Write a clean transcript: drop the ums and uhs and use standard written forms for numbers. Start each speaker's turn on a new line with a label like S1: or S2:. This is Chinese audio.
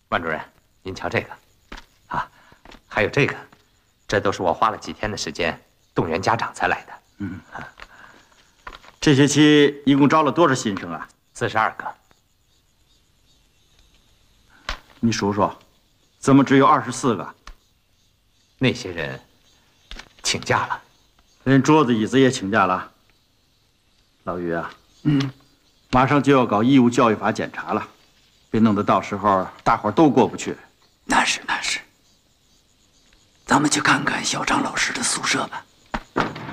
S1: 万主任，您瞧这个，啊，还有这个，这都是我花了几天的时间动员家长才来的。
S2: 嗯，这学期一共招了多少新生啊
S1: ？42个。
S2: 你数数，怎么只有24个？
S1: 那些人请假了，
S2: 连桌子椅子也请假了。老于啊，马上就要搞义务教育法检查了，别弄得到时候大伙儿都过不去。
S3: 那是，咱们去看看校长老师的宿舍吧。